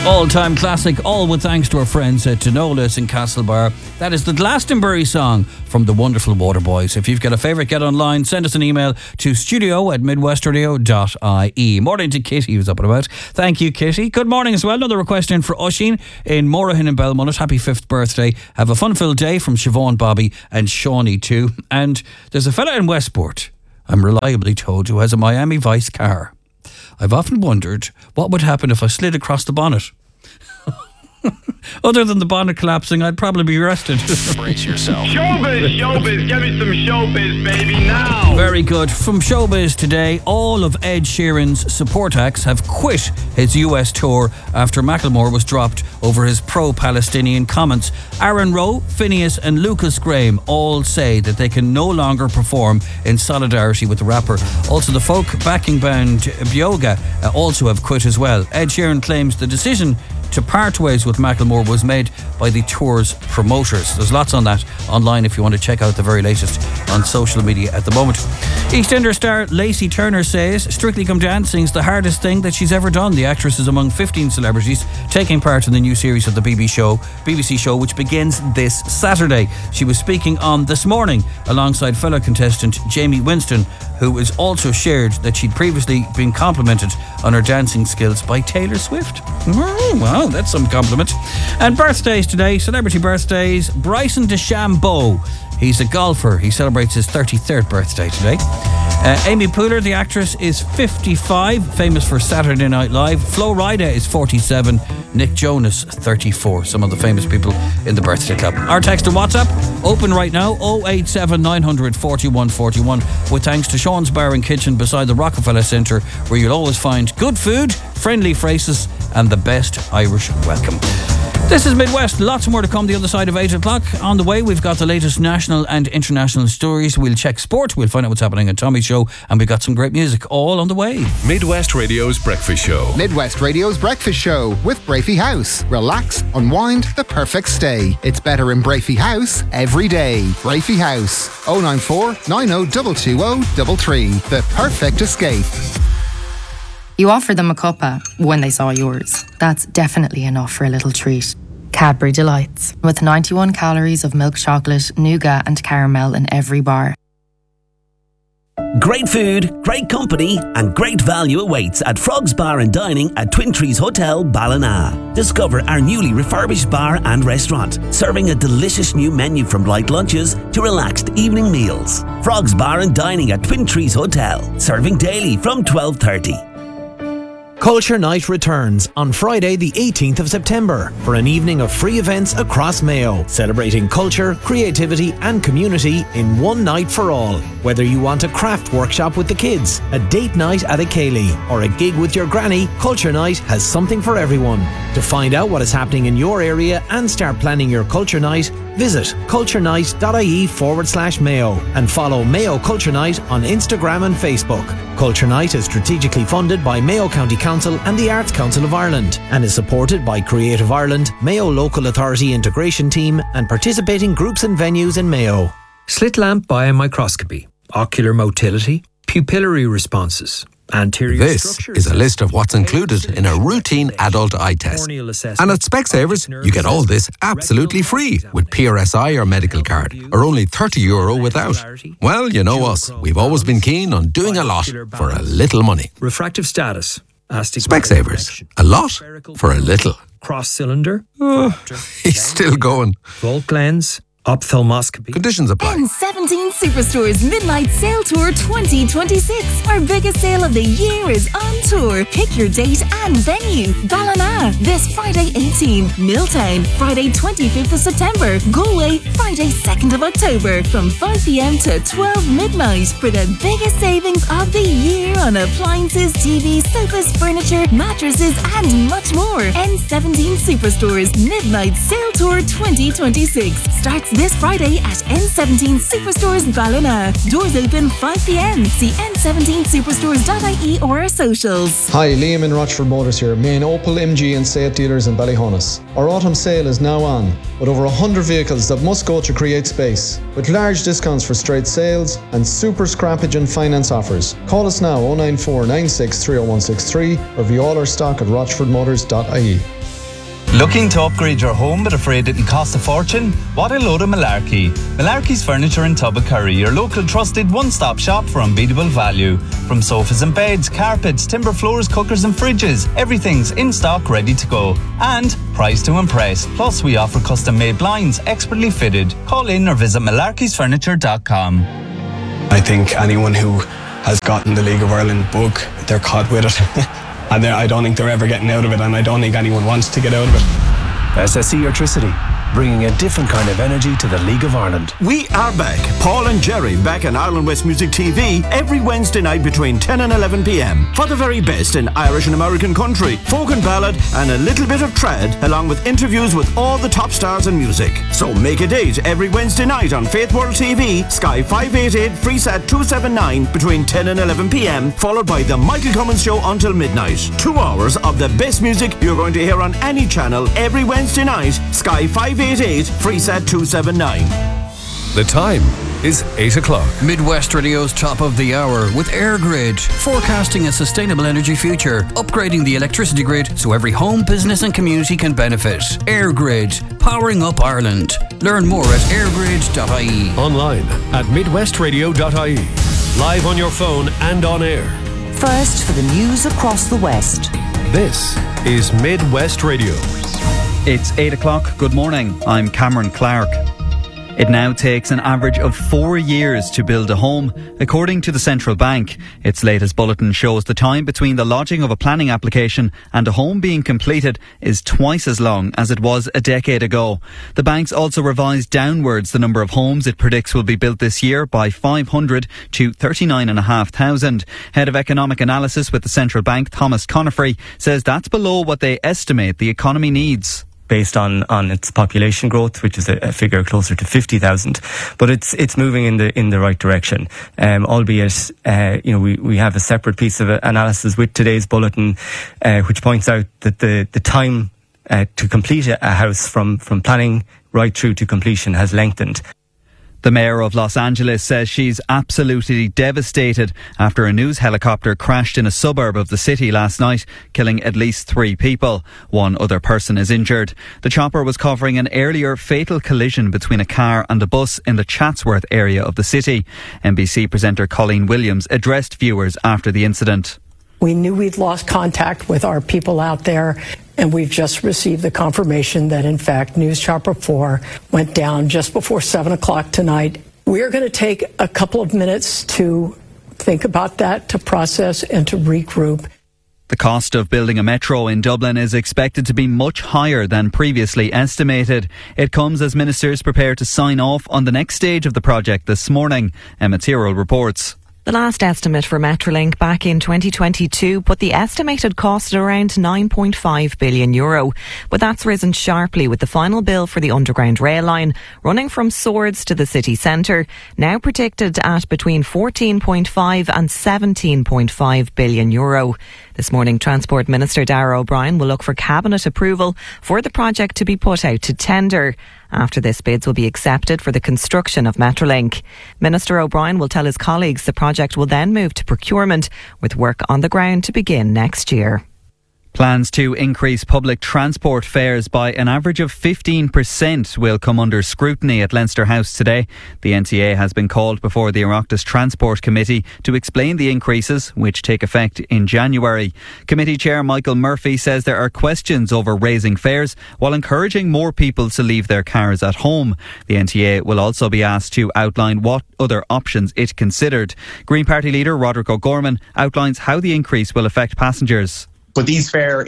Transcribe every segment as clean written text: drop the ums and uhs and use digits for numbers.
All-time classic, all with thanks to our friends at Tinolis in Castlebar. That is the Glastonbury song from the wonderful Waterboys. If you've got a favourite, get online, send us an email to studio@midwestradio.ie. Morning to Kitty, who's up and about. Thank you, Kitty. Good morning as well. Another request in for Oisín in Morahin in Belmullet. Happy 5th birthday. Have a fun-filled day from Siobhan, Bobby and Shawnee too. And there's a fella in Westport, I'm reliably told, who has a Miami Vice car. I've often wondered what would happen if I slid across the bonnet. Other than the bonnet collapsing, I'd probably be arrested. Brace yourself. Showbiz, give me some showbiz, baby, now. Very good. From Showbiz today, all of Ed Sheeran's support acts have quit his US tour after Macklemore was dropped over his pro-Palestinian comments. Aaron Rowe, Phineas and Lucas Graham all say that they can no longer perform in solidarity with the rapper. Also, the folk backing band Byoga also have quit as well. Ed Sheeran claims the decision to part ways with Macklemore was made by the tour's promoters. There's lots on that online if you want to check out the very latest on social media at the moment. EastEnders star Lacey Turner says Strictly Come Dancing's the hardest thing that she's ever done. The actress is among 15 celebrities taking part in the new series of the BBC show, which begins this Saturday. She was speaking on This Morning alongside fellow contestant Jamie Winston, who has also shared that she'd previously been complimented on her dancing skills by Taylor Swift. Wow, that's some compliment. And birthdays today, celebrity birthdays. Bryson DeChambeau, he's a golfer. He celebrates his 33rd birthday today. Amy Poehler, the actress, is 55, famous for Saturday Night Live. Flo Rida is 47. Nick Jonas, 34. Some of the famous people in the birthday club. Our text and WhatsApp, open right now, 087 900 41 41. With thanks to Sean's Bar and Kitchen beside the Rockefeller Centre, where you'll always find good food, friendly phrases, and the best Irish welcome. This is Midwest. Lots more to come the other side of 8 o'clock. On the way, we've got the latest national and international stories. We'll check sport. We'll find out what's happening at Tommy's show. And we've got some great music all on the way. Midwest Radio's Breakfast Show. Midwest Radio's Breakfast Show with Brafey House. Relax, unwind, the perfect stay. It's better in Brafey House every day. Brafey House. 094 90 220 The perfect escape. You offered them a cuppa when they saw yours. That's definitely enough for a little treat. Cadbury Delights, with 91 calories of milk chocolate, nougat and caramel in every bar. Great food, great company and great value awaits at Frog's Bar and Dining at Twin Trees Hotel, Ballina. Discover our newly refurbished bar and restaurant, serving a delicious new menu from light lunches to relaxed evening meals. Frog's Bar and Dining at Twin Trees Hotel, serving daily from 12:30. Culture Night returns on Friday the 18th of September for an evening of free events across Mayo, celebrating culture, creativity and community in one night for all. Whether you want a craft workshop with the kids, a date night at a Ceilidh or a gig with your granny, Culture Night has something for everyone. To find out what is happening in your area and start planning your Culture Night, visit culturenight.ie/Mayo and follow Mayo Culture Night on Instagram and Facebook. Culture Night is strategically funded by Mayo County Council and the Arts Council of Ireland and is supported by Creative Ireland, Mayo Local Authority Integration Team and participating groups and venues in Mayo. Slit lamp biomicroscopy, ocular motility, pupillary responses. This is a list of what's included in a routine adult eye test. And at Specsavers, you get all this absolutely free with PRSI or medical card, or only €30 without. Well, you know us. We've always been keen on doing a lot for a little money. Refractive status. Specsavers. A lot for a little. Cross cylinder. He's still going. Volt lens. Ophthalmoscopy. Conditions apply. N17 Superstore's Midnight Sale Tour 2026. Our biggest sale of the year is on tour. Pick your date and venue. Ballina, this Friday 18th. Milltown, Friday 25th of September. Galway, Friday 2nd of October. From 5 p.m. to 12 midnight for the biggest savings of the year on appliances, TVs, sofas, furniture, mattresses, and much more. N17 Superstore's Midnight Sale Tour 2026 starts this Friday at N17 Superstores Ballina. Doors open 5 p.m. See n17superstores.ie or our socials. Hi, Liam in Rochford Motors here, main Opel, MG and Seat dealers in Ballyhonus. Our autumn sale is now on, with over 100 vehicles that must go to create space, with large discounts for straight sales and super scrappage and finance offers. Call us now 094 96 30163 or view all our stock at rochfordmotors.ie. Looking to upgrade your home but afraid it'll cost a fortune? What a load of Malarkey. Malarkey's Furniture in Tubbacurry, your local trusted one-stop shop for unbeatable value. From sofas and beds, carpets, timber floors, cookers and fridges, everything's in stock ready to go. And priced to impress. Plus we offer custom-made blinds, expertly fitted. Call in or visit malarkeysfurniture.com. I think anyone who has gotten the League of Ireland bug, they're caught with it. And I don't think they're ever getting out of it, and I don't think anyone wants to get out of it. SSE Electricity, bringing a different kind of energy to the League of Ireland. We are back. Paul and Jerry back on Ireland West Music TV every Wednesday night between 10 and 11 p.m. for the very best in Irish and American country, folk and ballad, and a little bit of trad, along with interviews with all the top stars in music. So make a date every Wednesday night on Faith World TV, Sky 588, Freesat 279 between 10 and 11 p.m, followed by The Michael Cummins Show until midnight. 2 hours of the best music you're going to hear on any channel every Wednesday night, Sky 588, Freesat 279. The time is 8 o'clock. Midwest Radio's top of the hour with EirGrid, forecasting a sustainable energy future, upgrading the electricity grid so every home, business and community can benefit. EirGrid, powering up Ireland. Learn more at airgrid.ie. Online at midwestradio.ie. Live on your phone and on air. First for the news across the West. This is Midwest Radio. It's 8 o'clock. Good morning. I'm Cameron Clark. It now takes an average of 4 years to build a home, according to the Central Bank. Its latest bulletin shows the time between the lodging of a planning application and a home being completed is twice as long as it was a decade ago. The bank's also revised downwards the number of homes it predicts will be built this year by 500 to 39,500. Head of Economic Analysis with the Central Bank, Thomas Conifrey, says that's below what they estimate the economy needs. Based on its population growth, which is a figure closer to 50,000, but it's moving in the right direction. Albeit, we have a separate piece of analysis with today's bulletin, which points out that the time to complete a house from planning right through to completion has lengthened. The mayor of Los Angeles says she's absolutely devastated after a news helicopter crashed in a suburb of the city last night, killing at least 3 people. 1 other person is injured. The chopper was covering an earlier fatal collision between a car and a bus in the Chatsworth area of the city. NBC presenter Colleen Williams addressed viewers after the incident. We knew we'd lost contact with our people out there, and we've just received the confirmation that, in fact, News Chopper 4 went down just before 7 o'clock tonight. We're going to take a couple of minutes to think about that, to process and to regroup. The cost of building a metro in Dublin is expected to be much higher than previously estimated. It comes as ministers prepare to sign off on the next stage of the project this morning. Emma Tyrrell reports. The last estimate for Metrolink back in 2022 put the estimated cost at around €9.5 billion. But that's risen sharply with the final bill for the underground rail line, running from Swords to the city centre, now predicted at between €14.5 and €17.5 billion. This morning, Transport Minister Darragh O'Brien will look for Cabinet approval for the project to be put out to tender. After this, bids will be accepted for the construction of Metrolink. Minister O'Brien will tell his colleagues the project will then move to procurement, with work on the ground to begin next year. Plans to increase public transport fares by an average of 15% will come under scrutiny at Leinster House today. The NTA has been called before the Oireachtas Transport Committee to explain the increases, which take effect in January. Committee Chair Michael Murphy says there are questions over raising fares while encouraging more people to leave their cars at home. The NTA will also be asked to outline what other options it considered. Green Party leader Roderick O'Gorman outlines how the increase will affect passengers. But these fare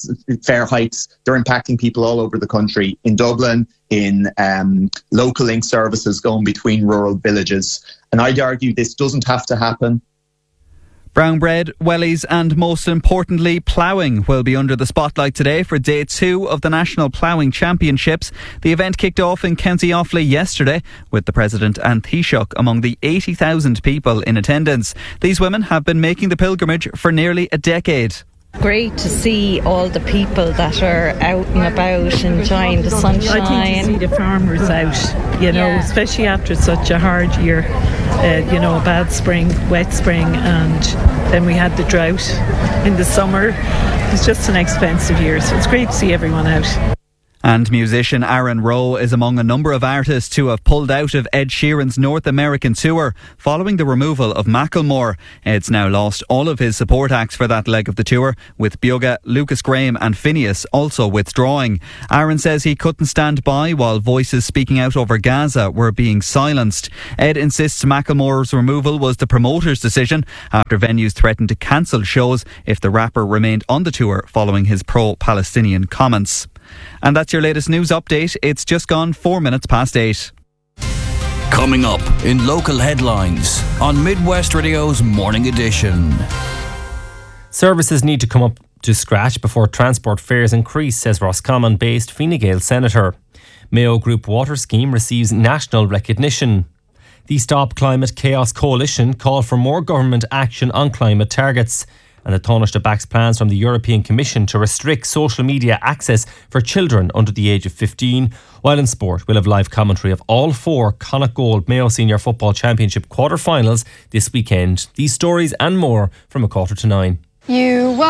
hikes, they're impacting people all over the country. In Dublin, in local link services going between rural villages. And I'd argue this doesn't have to happen. Brown bread, wellies and most importantly ploughing will be under the spotlight today for day 2 of the National Ploughing Championships. The event kicked off in County Offaly yesterday with the President and Taoiseach among the 80,000 people in attendance. These women have been making the pilgrimage for nearly a decade. Great to see all the people that are out and about enjoying the sunshine. I think to see the farmers out, especially after such a hard year, a bad spring, wet spring, and then we had the drought in the summer. It's just an expensive year, so it's great to see everyone out. And musician Aaron Rowe is among a number of artists who have pulled out of Ed Sheeran's North American tour following the removal of Macklemore. Ed's now lost all of his support acts for that leg of the tour, with Bioga, Lucas Graham and Phineas also withdrawing. Aaron says he couldn't stand by while voices speaking out over Gaza were being silenced. Ed insists Macklemore's removal was the promoter's decision after venues threatened to cancel shows if the rapper remained on the tour following his pro-Palestinian comments. And that's your latest news update. It's just gone 4 minutes past 8. Coming up in local headlines on Midwest Radio's Morning Edition. Services need to come up to scratch before transport fares increase, says Roscommon-based Fine Gael senator. Mayo Group Water Scheme receives national recognition. The Stop Climate Chaos Coalition call for more government action on climate targets. And the Taoiseach backs plans from the European Commission to restrict social media access for children under the age of 15. While in sport, we'll have live commentary of all 4 Connacht Gold Mayo Senior Football Championship quarter-finals this weekend. These stories and more from 8:45.